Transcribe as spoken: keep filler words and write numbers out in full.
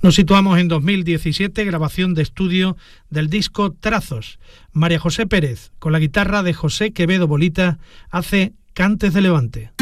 Nos situamos en dos mil diecisiete, grabación de estudio del disco Trazos. María José Pérez, con la guitarra de José Quevedo Bolita, hace Cantes de Levante.